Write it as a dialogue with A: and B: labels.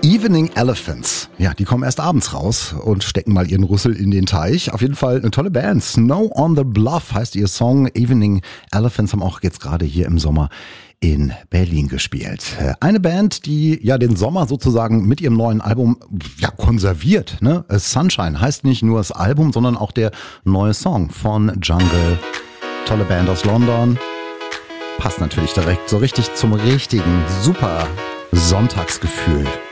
A: Evening Elephants. Ja, die kommen erst abends raus und stecken mal ihren Rüssel in den Teich. Auf jeden Fall eine tolle Band. Snow on the Bluff heißt ihr Song. Evening Elephants haben auch jetzt gerade hier im Sommer in Berlin gespielt. Eine Band, die ja den Sommer sozusagen mit ihrem neuen Album konserviert. Ne? Sunshine heißt nicht nur das Album, sondern auch der neue Song von Jungle. Tolle Band aus London. Passt natürlich direkt so richtig zum richtigen, super Sonntagsgefühl.